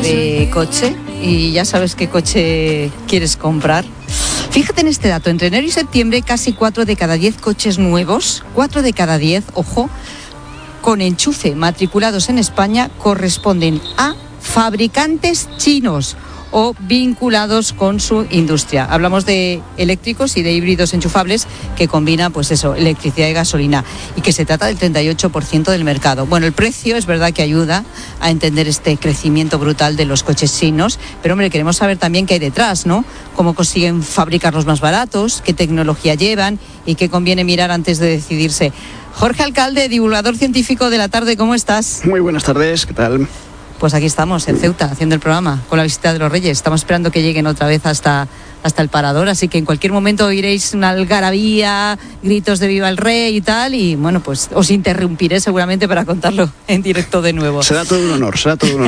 de coche y ya sabes qué coche quieres comprar. Fíjate en este dato, entre enero y septiembre casi 4 de cada 10 coches nuevos, 4 de cada 10, ojo, con enchufe matriculados en España corresponden a fabricantes chinos o vinculados con su industria. Hablamos de eléctricos y de híbridos enchufables que combinan, pues eso, electricidad y gasolina, y que se trata del 38% del mercado. Bueno, el precio es verdad que ayuda a entender este crecimiento brutal de los coches chinos, pero hombre, queremos saber también qué hay detrás, ¿no? Cómo consiguen fabricarlos más baratos, qué tecnología llevan y qué conviene mirar antes de decidirse. Jorge Alcalde, divulgador científico de La Tarde, ¿cómo estás? Muy buenas tardes, ¿qué tal? Pues aquí estamos, en Ceuta, haciendo el programa, con la visita de los Reyes. Estamos esperando que lleguen otra vez hasta el parador, así que en cualquier momento oiréis una algarabía, gritos de viva el rey y tal, y bueno, pues os interrumpiré seguramente para contarlo en directo de nuevo. Será todo un honor.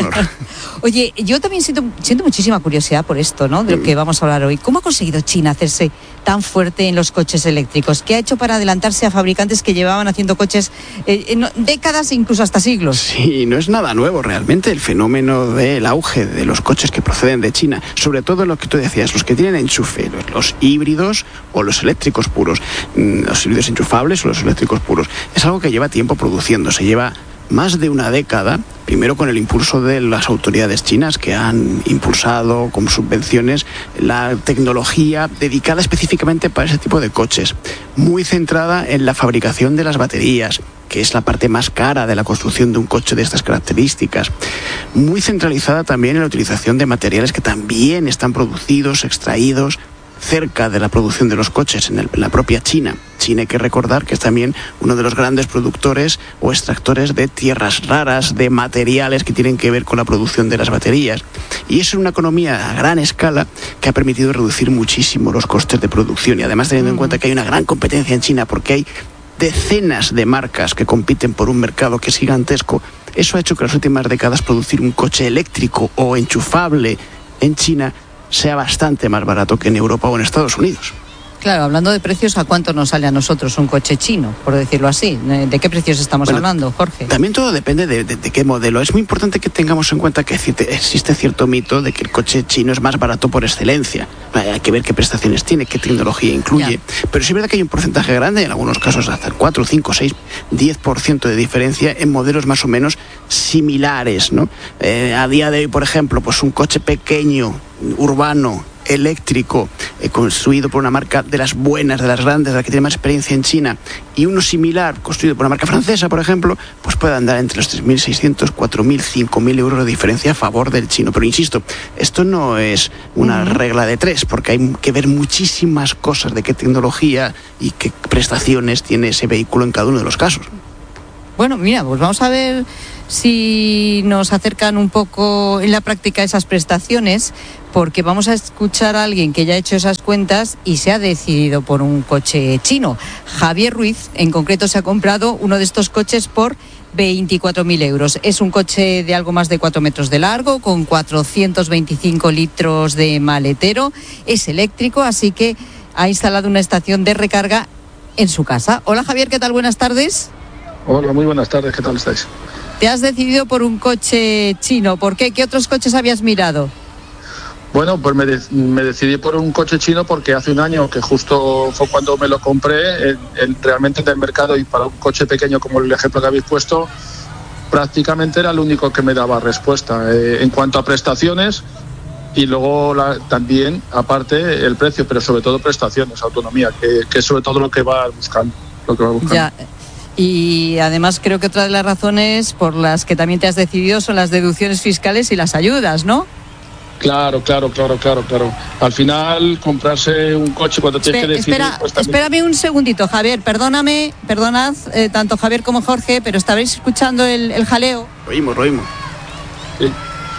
Oye, yo también siento muchísima curiosidad por esto, ¿no?, de lo que vamos a hablar hoy. ¿Cómo ha conseguido China hacerse tan fuerte en los coches eléctricos? ¿Qué ha hecho para adelantarse a fabricantes que llevaban haciendo coches décadas, incluso hasta siglos? Sí, no es nada nuevo realmente el fenómeno del auge de los coches que proceden de China, sobre todo lo que tú decías, los que tienen enchufe, los híbridos o los eléctricos puros, los híbridos enchufables o los eléctricos puros. Es algo que lleva tiempo produciéndose, lleva más de una década, primero con el impulso de las autoridades chinas que han impulsado con subvenciones la tecnología dedicada específicamente para ese tipo de coches, muy centrada en la fabricación de las baterías, que es la parte más cara de la construcción de un coche de estas características, muy centralizada también en la utilización de materiales que también están producidos, extraídos cerca de la producción de los coches en la propia China. China, hay que recordar que es también uno de los grandes productores o extractores de tierras raras, de materiales que tienen que ver con la producción de las baterías. Y es una economía a gran escala que ha permitido reducir muchísimo los costes de producción. Y además teniendo en cuenta que hay una gran competencia en China porque hay decenas de marcas que compiten por un mercado que es gigantesco, eso ha hecho que en las últimas décadas producir un coche eléctrico o enchufable en China sea bastante más barato que en Europa o en Estados Unidos. Claro, hablando de precios, ¿a cuánto nos sale a nosotros un coche chino, por decirlo así? ¿De qué precios estamos hablando, Jorge? También todo depende de qué modelo. Es muy importante que tengamos en cuenta que existe cierto mito de que el coche chino es más barato por excelencia. Hay que ver qué prestaciones tiene, qué tecnología incluye. Ya. Pero sí es verdad que hay un porcentaje grande, en algunos casos hasta el 4, 5, 6, 10% de diferencia en modelos más o menos similares, ¿no? A día de hoy, por ejemplo, pues un coche pequeño, urbano, eléctrico, construido por una marca de las buenas, de las grandes, de la que tiene más experiencia en China, y uno similar, construido por una marca francesa, por ejemplo, pues puede andar entre los 3.600, 4.000, 5.000 euros de diferencia a favor del chino. Pero insisto, esto no es una regla de tres, porque hay que ver muchísimas cosas de qué tecnología y qué prestaciones tiene ese vehículo en cada uno de los casos. Bueno, mira, pues vamos a ver si nos acercan un poco en la práctica esas prestaciones, porque vamos a escuchar a alguien que ya ha hecho esas cuentas y se ha decidido por un coche chino. Javier Ruiz, en concreto, se ha comprado uno de estos coches por 24.000 euros. Es un coche de algo más de 4 metros de largo, con 425 litros de maletero. Es eléctrico, así que ha instalado una estación de recarga en su casa. Hola, Javier, ¿qué tal? Buenas tardes. Hola, muy buenas tardes, ¿qué tal estáis? Te has decidido por un coche chino. ¿Por qué? ¿Qué otros coches habías mirado? Bueno, pues me decidí por un coche chino porque hace un año, que justo fue cuando me lo compré, realmente en el mercado, y para un coche pequeño como el ejemplo que habéis puesto, prácticamente era el único que me daba respuesta. En cuanto a prestaciones, y luego también, aparte, el precio, pero sobre todo prestaciones, autonomía, que es sobre todo lo que va buscando. Ya. Y además creo que otra de las razones por las que también te has decidido son las deducciones fiscales y las ayudas, ¿no? Claro. Al final, comprarse un coche cuando tienes que decidir... Espérame un segundito, Javier, perdonad, tanto Javier como Jorge, pero ¿estabais escuchando el jaleo? Lo oímos. Sí.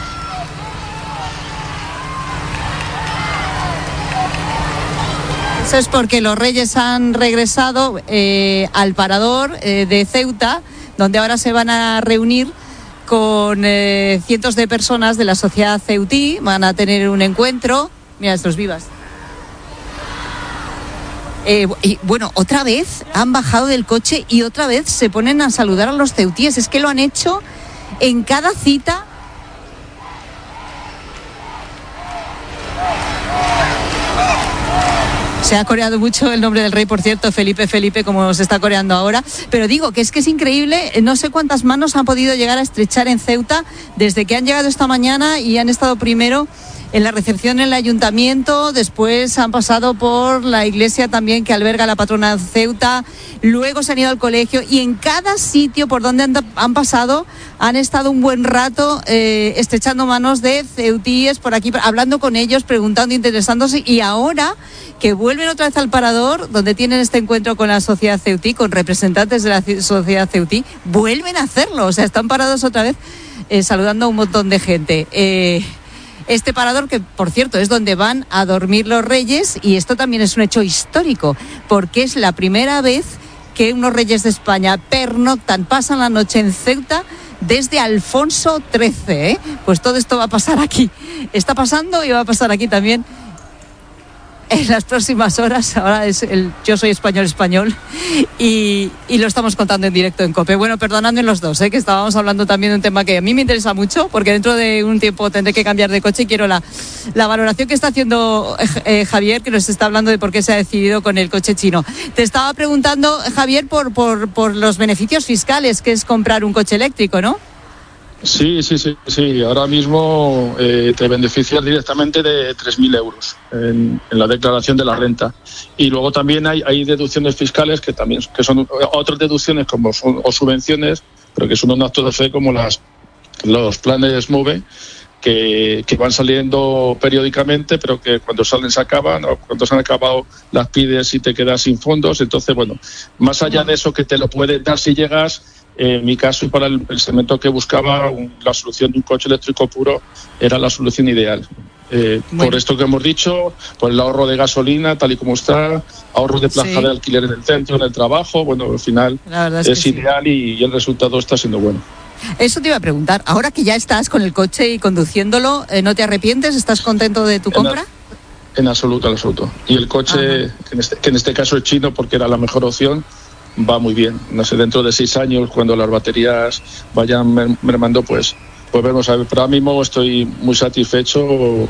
Eso es porque los Reyes han regresado al parador de Ceuta, donde ahora se van a reunir con cientos de personas de la sociedad ceutí. Van a tener un encuentro. Mira, estos vivas. Y bueno, otra vez han bajado del coche y otra vez se ponen a saludar a los ceutíes. Es que lo han hecho en cada cita Se ha coreado mucho el nombre del rey, por cierto, Felipe, como se está coreando ahora. Pero digo que es increíble, no sé cuántas manos han podido llegar a estrechar en Ceuta desde que han llegado esta mañana y han estado primero en la recepción en el ayuntamiento, después han pasado por la iglesia también que alberga la patrona de Ceuta, luego se han ido al colegio y en cada sitio por donde han pasado han estado un buen rato estrechando manos de ceutíes por aquí, hablando con ellos, preguntando, interesándose, y ahora que vuelven otra vez al Parador, donde tienen este encuentro con la sociedad ceutí, con representantes de la sociedad ceutí, vuelven a hacerlo, o sea, están parados otra vez saludando a un montón de gente. Este parador que, por cierto, es donde van a dormir los reyes, y esto también es un hecho histórico, porque es la primera vez que unos reyes de España pernoctan, pasan la noche en Ceuta desde Alfonso XIII, Pues todo esto va a pasar aquí. Está pasando y va a pasar aquí también en las próximas horas. Ahora es Yo Soy Español y lo estamos contando en directo en COPE. Bueno, perdonadme los dos, que estábamos hablando también de un tema que a mí me interesa mucho, porque dentro de un tiempo tendré que cambiar de coche y quiero la valoración que está haciendo Javier, que nos está hablando de por qué se ha decidido con el coche chino. Te estaba preguntando, Javier, por los beneficios fiscales que es comprar un coche eléctrico, ¿no? Sí. Ahora mismo te beneficias directamente de 3.000 euros en la declaración de la renta. Y luego también hay deducciones fiscales que son otras deducciones o subvenciones, pero que son un acto de fe, como los planes MOVE, que van saliendo periódicamente, pero que cuando salen se acaban, o cuando se han acabado las pides y te quedas sin fondos. Entonces, bueno, más allá de eso, que te lo pueden dar si llegas. En mi caso, y para el segmento que buscaba, la solución de un coche eléctrico puro era la solución ideal. Por esto que hemos dicho, por el ahorro de gasolina, tal y como está, ahorro de plaza de alquiler en el centro, en el trabajo, bueno, al final es ideal y el resultado está siendo bueno. Eso te iba a preguntar, ahora que ya estás con el coche y conduciéndolo, ¿no te arrepientes? ¿Estás contento de tu compra? En absoluto. Y el coche, que en este caso es chino porque era la mejor opción, va muy bien. No sé, dentro de 6 años, cuando las baterías vayan mermando, pues vemos a ver. Pero ahora mismo estoy muy satisfecho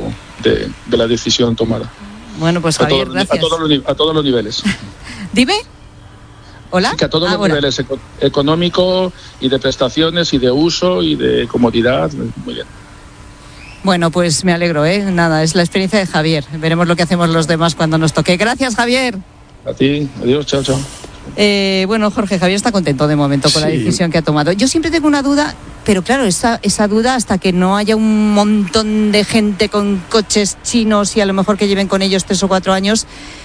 de la decisión tomada. Bueno, pues Javier, gracias. A todos los niveles. ¿Dime? ¿Hola? Sí, que a todos los niveles, económico y de prestaciones y de uso y de comodidad, muy bien. Bueno, pues me alegro, Nada, es la experiencia de Javier. Veremos lo que hacemos los demás cuando nos toque. Gracias, Javier. A ti, adiós, chao. Bueno, Jorge, Javier está contento de momento con la decisión que ha tomado. Yo siempre tengo una duda, pero claro, esa duda, hasta que no haya un montón de gente con coches chinos y a lo mejor que lleven con ellos 3 o 4 años,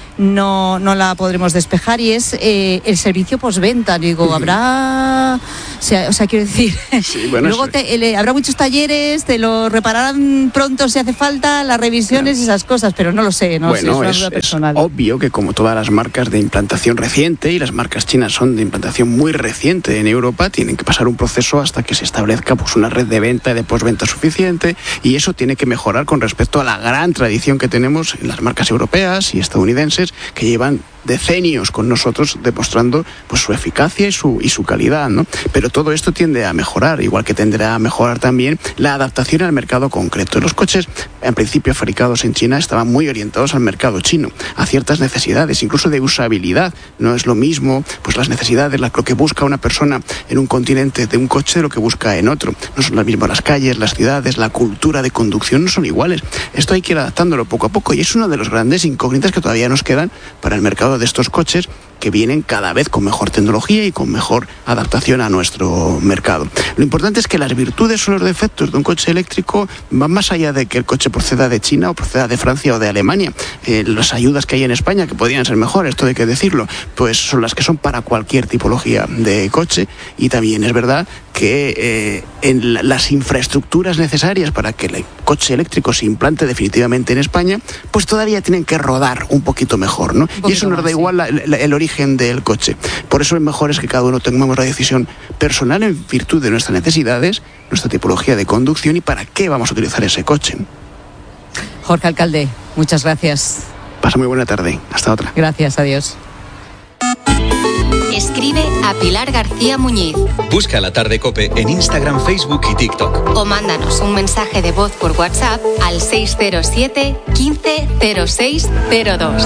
no la podremos despejar, y es el servicio postventa. Digo, habrá, o sea, quiero decir, luego habrá muchos talleres, te lo repararán pronto si hace falta, las revisiones y esas cosas, pero no lo sé, sé, es una duda personal. Es obvio que, como todas las marcas de implantación reciente, y las marcas chinas son de implantación muy reciente en Europa, tienen que pasar un proceso hasta que se establezca una red de venta y de postventa suficiente, y eso tiene que mejorar con respecto a la gran tradición que tenemos en las marcas europeas y estadounidenses, que llevan decenios con nosotros demostrando su eficacia y su calidad, ¿no? Pero todo esto tiende a mejorar, igual que tenderá a mejorar también la adaptación al mercado concreto. Los coches, en principio fabricados en China, estaban muy orientados al mercado chino, a ciertas necesidades, incluso de usabilidad. No es lo mismo las necesidades, lo que busca una persona en un continente de un coche de lo que busca en otro. No son las mismas las calles, las ciudades, la cultura de conducción no son iguales. Esto hay que ir adaptándolo poco a poco, y es una de las grandes incógnitas que todavía nos quedan para el mercado de estos coches, que vienen cada vez con mejor tecnología y con mejor adaptación a nuestro mercado. Lo importante es que las virtudes o los defectos de un coche eléctrico van más allá de que el coche proceda de China o proceda de Francia o de Alemania. Las ayudas que hay en España, que podrían ser mejores, esto hay que decirlo, pues son las que son para cualquier tipología de coche. Y también es verdad que en las infraestructuras necesarias para que el coche eléctrico se implante definitivamente en España, pues todavía tienen que rodar un poquito mejor, ¿no? Y eso nos da igual el origen del coche. Por eso lo mejor es que cada uno tomemos la decisión personal en virtud de nuestras necesidades, nuestra tipología de conducción y para qué vamos a utilizar ese coche. Jorge Alcalde, muchas gracias. Pasa muy buena tarde. Hasta otra. Gracias, adiós. escribe a Pilar García Muñiz. Busca La Tarde COPE en Instagram, Facebook y TikTok. O mándanos un mensaje de voz por WhatsApp al 607 15 06 02.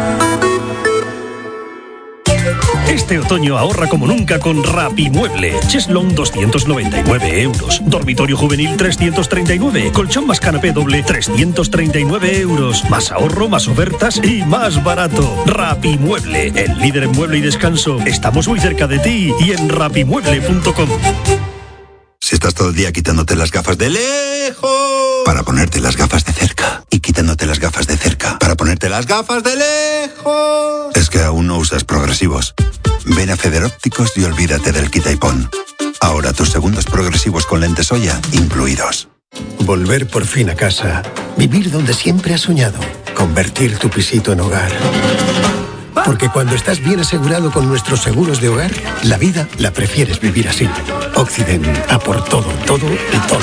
Este otoño ahorra como nunca con Rapimueble. Cheslong 299 euros. Dormitorio juvenil 339. Colchón más canapé doble 339 euros. Más ahorro, más ofertas y más barato. Rapimueble, el líder en mueble y descanso. Estamos muy cerca de ti y en rapimueble.com. Si estás todo el día quitándote las gafas de lejos para ponerte las gafas de cerca y quitándote las gafas de cerca para ponerte las gafas de lejos, es que aún no usas progresivos. Ven a Federópticos y olvídate del quita y pon. Ahora tus segundos progresivos con lentes Oya incluidos. Volver por fin a casa. Vivir donde siempre has soñado. Convertir tu pisito en hogar. Porque cuando estás bien asegurado con nuestros seguros de hogar, la vida la prefieres vivir así. Occident, a por todo, todo y todo.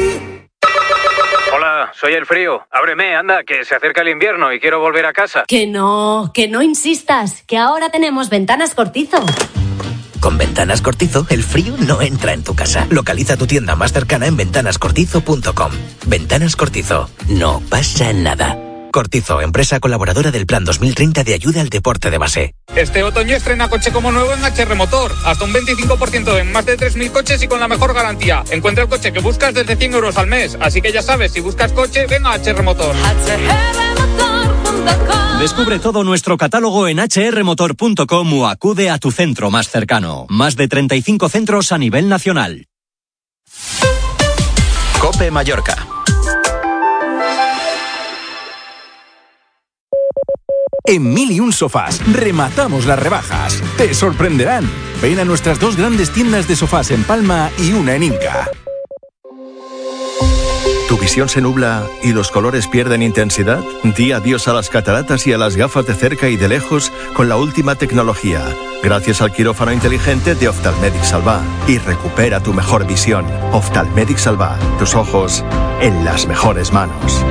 Hola, soy el frío. Ábreme, anda, que se acerca el invierno y quiero volver a casa. Que no insistas, que ahora tenemos Ventanas Cortizo. Con Ventanas Cortizo, el frío no entra en tu casa. Localiza tu tienda más cercana en ventanascortizo.com. Ventanas Cortizo, no pasa nada. Cortizo, empresa colaboradora del Plan 2030 de ayuda al deporte de base. Este otoño estrena coche como nuevo en HR Motor. Hasta un 25% en más de 3.000 coches y con la mejor garantía. Encuentra el coche que buscas desde 100 euros al mes. Así que ya sabes, si buscas coche, ven a HR Motor. Descubre todo nuestro catálogo en hrmotor.com o acude a tu centro más cercano. Más de 35 centros a nivel nacional. COPE Mallorca. En 1001 Sofás rematamos las rebajas. Te sorprenderán. Ven a nuestras dos grandes tiendas de sofás en Palma y una en Inca. ¿Tu visión se nubla y los colores pierden intensidad? Di adiós a las cataratas y a las gafas de cerca y de lejos con la última tecnología. Gracias al quirófano inteligente de Ophthalmedic Salva. Y recupera tu mejor visión. Ophthalmedic Salva. Tus ojos en las mejores manos.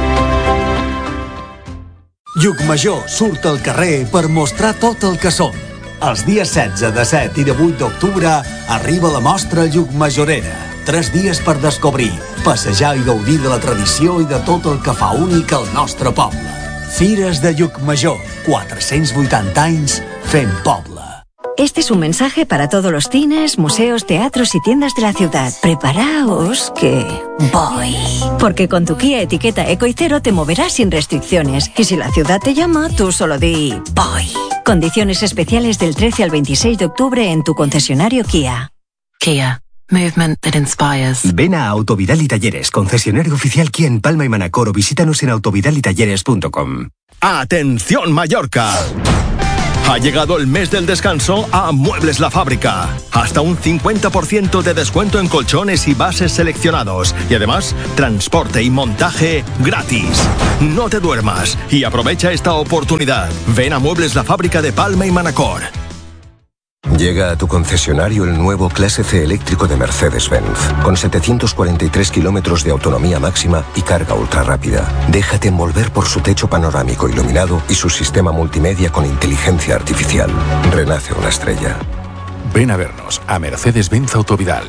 Llucmajor surt al carrer per mostrar tot el que som. Els dies 16, 17 i 18 d'octubre arriba la mostra Llucmajorera. 3 dies per descobrir, passejar i gaudir de la tradició i de tot el que fa únic el nostre poble. Fires de Llucmajor, 480 anys fent poble. Este es un mensaje para todos los cines, museos, teatros y tiendas de la ciudad. Preparaos que voy. Porque con tu Kia etiqueta Eco y Cero te moverás sin restricciones. Y si la ciudad te llama, tú solo di voy. Condiciones especiales del 13 al 26 de octubre en tu concesionario Kia. Kia. Movement that inspires. Ven a Autovidal y Talleres, concesionario oficial Kia en Palma y Manacor, o visítanos en autovidalitalleres.com. ¡Atención Mallorca! Ha llegado el mes del descanso a Muebles La Fábrica. Hasta un 50% de descuento en colchones y bases seleccionados. Y además, transporte y montaje gratis. No te duermas y aprovecha esta oportunidad. Ven a Muebles La Fábrica de Palma y Manacor. Llega a tu concesionario el nuevo Clase C eléctrico de Mercedes-Benz, con 743 kilómetros de autonomía máxima y carga ultra rápida. Déjate envolver por su techo panorámico iluminado y su sistema multimedia con inteligencia artificial. Renace una estrella. Ven a vernos a Mercedes-Benz Autovidal.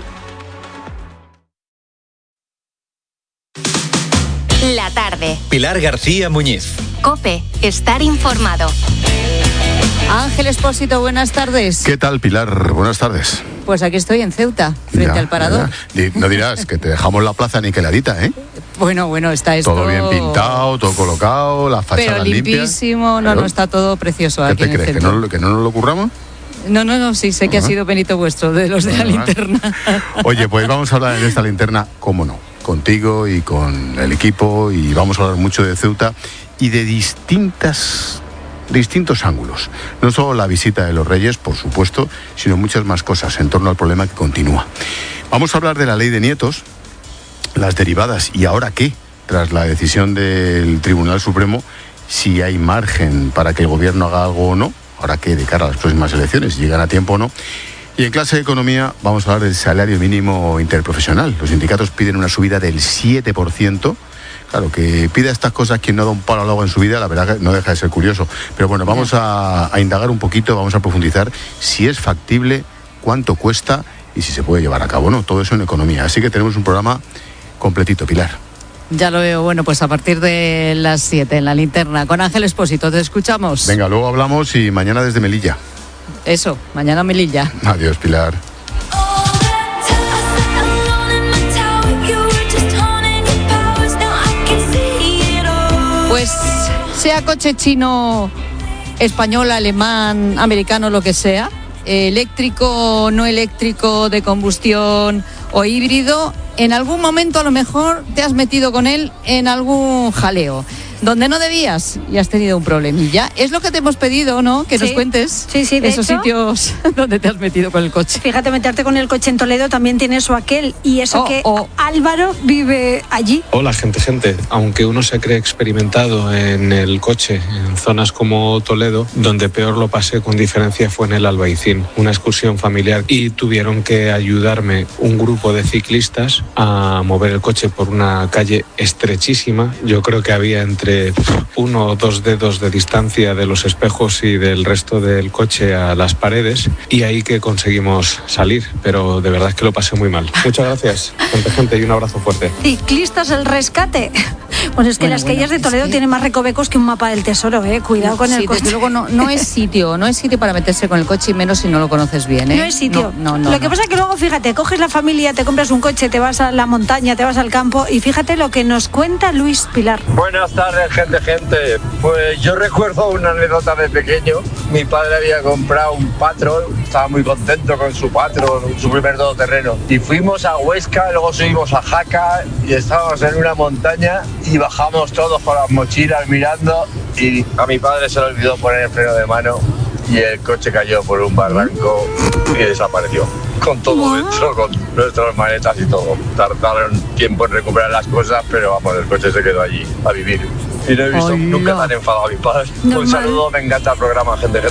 La tarde. Pilar García Muñiz. COPE. Estar informado. Ángel Expósito, buenas tardes. ¿Qué tal, Pilar? Buenas tardes. Pues aquí estoy en Ceuta, frente al Parador. No dirás que te dejamos la plaza niqueladita, ¿eh? Bueno, está esto... Todo bien pintado, todo colocado, las fachadas limpias. Pero limpísimo, limpias. no, está todo precioso aquí en el centro. ¿Qué te crees, que no nos lo curramos? No, sí, sé que ha sido penito vuestro, de los de la linterna. Oye, pues vamos a hablar en esta linterna, cómo no, contigo y con el equipo, y vamos a hablar mucho de Ceuta y de distintos ángulos. No solo la visita de los Reyes, por supuesto, sino muchas más cosas en torno al problema que continúa. Vamos a hablar de la ley de nietos, las derivadas y ahora qué, tras la decisión del Tribunal Supremo, si hay margen para que el gobierno haga algo o no, ahora qué, de cara a las próximas elecciones, si llegan a tiempo o no. Y en clase de economía vamos a hablar del salario mínimo interprofesional. Los sindicatos piden una subida del 7%, Claro, que pida estas cosas quien no da un palo al agua en su vida, la verdad que no deja de ser curioso. Pero bueno, vamos a indagar un poquito, vamos a profundizar si es factible, cuánto cuesta y si se puede llevar a cabo, ¿no? Todo eso en economía. Así que tenemos un programa completito, Pilar. Ya lo veo. Bueno, pues a partir de las 7 en la linterna con Ángel Expósito. Te escuchamos. Venga, luego hablamos y mañana desde Melilla. Eso, mañana Melilla. Adiós, Pilar. Pues sea coche chino, español, alemán, americano, lo que sea, eléctrico, no eléctrico, de combustión o híbrido, en algún momento a lo mejor te has metido con él en algún jaleo donde no debías y has tenido un problemilla. Es lo que te hemos pedido, ¿no? Que nos cuentes esos sitios donde te has metido con el coche. Fíjate, meterte con el coche en Toledo también tiene eso aquel, y eso Álvaro vive allí. Hola, gente. Aunque uno se cree experimentado en el coche en zonas como Toledo, donde peor lo pasé con diferencia fue en el Albaicín, una excursión familiar, y tuvieron que ayudarme un grupo de ciclistas a mover el coche por una calle estrechísima. Yo creo que había entre 1 o 2 dedos de distancia de los espejos y del resto del coche a las paredes, y ahí que conseguimos salir, pero de verdad es que lo pasé muy mal. Muchas gracias, gente, y un abrazo fuerte. Ciclistas el rescate. Bueno, es que las calles de Toledo tienen más recovecos que un mapa del tesoro, Cuidado con el coche. Desde luego no es sitio para meterse con el coche, y menos si no lo conoces bien, No es sitio. Lo que pasa es que luego, fíjate, coges la familia, te compras un coche, te vas a la montaña, te vas al campo, y fíjate lo que nos cuenta Luis Pilar. Buenas tardes, gente. Pues yo recuerdo una anécdota de pequeño. Mi padre había comprado un Patrol, estaba muy contento con su Patrol, su primer todoterreno. Y fuimos a Huesca, luego subimos a Jaca y estábamos en una montaña y bajamos todos con las mochilas mirando, y a mi padre se le olvidó poner el freno de mano y el coche cayó por un barranco y desapareció. Con todo dentro, con nuestras maletas y todo. Tardaron tiempo en recuperar las cosas, pero vamos, el coche se quedó allí a vivir. Y no he visto nunca tan enfadado a mi padre. Un saludo, me encanta el programa, gente.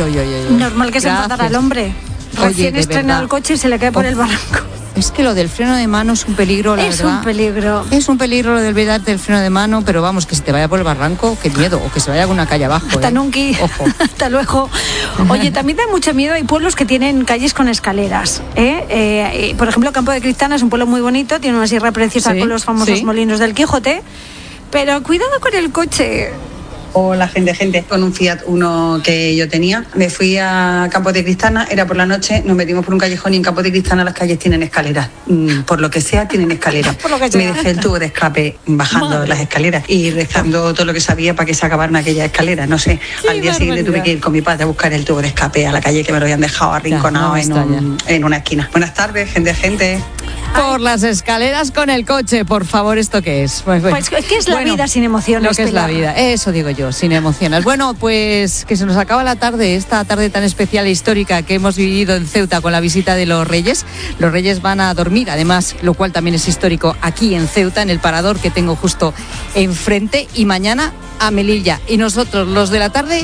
Normal que se enfadara el hombre. Recién estrenado el coche y se le cae por el barranco. Es que lo del freno de mano es un peligro, la verdad. Es un peligro. Es un peligro lo de olvidarte del freno de mano, pero vamos, que se te vaya por el barranco, qué miedo, o que se vaya a alguna calle abajo. Hasta nunca. Ojo. Hasta luego. Oye, también da mucho miedo, hay pueblos que tienen calles con escaleras. Por ejemplo, Campo de Cristana es un pueblo muy bonito, tiene una sierra preciosa con los famosos molinos del Quijote, pero cuidado con el coche. Hola, gente. Con un Fiat Uno que yo tenía, me fui a Campo de Cristana, era por la noche, nos metimos por un callejón, y en Campo de Cristana las calles tienen escaleras. Por lo que sea, tienen escaleras. Me dejé el tubo de escape bajando las escaleras y rezando todo lo que sabía para que se acabaran aquellas escaleras. No sé, al día siguiente tuve que ir con mi padre a buscar el tubo de escape a la calle, que me lo habían dejado arrinconado en una esquina. Buenas tardes, gente. Por las escaleras con el coche, por favor, ¿esto qué es? Pues ¿qué es la vida sin emociones? Lo que es la vida, eso digo yo, sin emociones. Bueno, pues que se nos acaba la tarde, esta tarde tan especial e histórica que hemos vivido en Ceuta con la visita de los Reyes. Los Reyes van a dormir, además, lo cual también es histórico, aquí en Ceuta, en el parador que tengo justo enfrente, y mañana a Melilla. Y nosotros, los de la tarde,